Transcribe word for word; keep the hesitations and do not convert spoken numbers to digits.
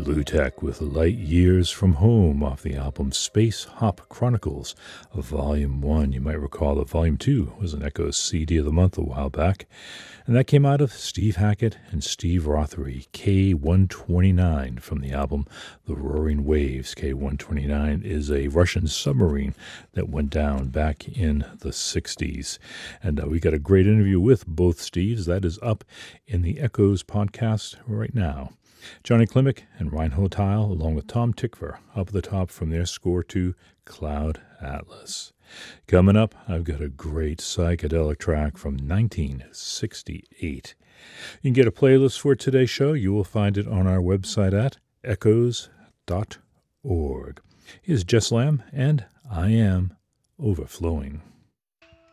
Blue Tech with Light Years from Home off the album Space Hop Chronicles of Volume one. You might recall that Volume two was an Echoes C D of the Month a while back, and that came out of Steve Hackett and Steve Rothery, K one twenty-nine from the album The Roaring Waves. K one twenty-nine is a Russian submarine that went down back in the sixties. And uh, we got a great interview with both Steves. That is up in the Echoes podcast right now. Johnny Klimek and Reinhold Heil, along with Tom Tykwer, up at the top from their score to Cloud Atlas. Coming up, I've got a great psychedelic track from nineteen sixty-eight. You can get a playlist for today's show. You will find it on our website at echoes dot org. Here's Jess Lamb, and I Am Overflowing.